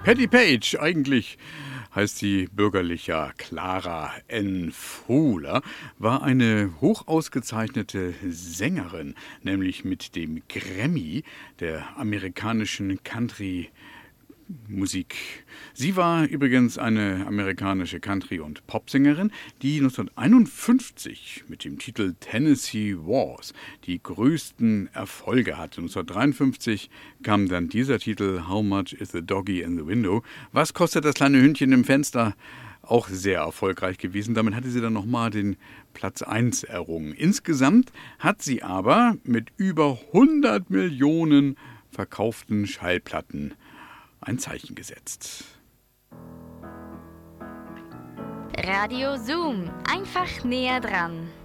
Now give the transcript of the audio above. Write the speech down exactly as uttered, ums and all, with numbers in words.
Patti Page, eigentlich heißt sie bürgerlicher Clara Ann Fuller, war eine hochausgezeichnete Sängerin, nämlich mit dem Grammy der amerikanischen Country Musik. Sie war übrigens eine amerikanische Country- und Popsängerin, die neunzehnhunderteinundfünfzig mit dem Titel Tennessee Wars die größten Erfolge hatte. neunzehnhundertdreiundfünfzig kam dann dieser Titel How Much is the Doggy in the Window? Was kostet das kleine Hündchen im Fenster? Auch sehr erfolgreich gewesen. Damit hatte sie dann nochmal den Platz eins errungen. Insgesamt hat sie aber mit über hundert Millionen verkauften Schallplatten ein Zeichen gesetzt. Radio Zoom, einfach näher dran.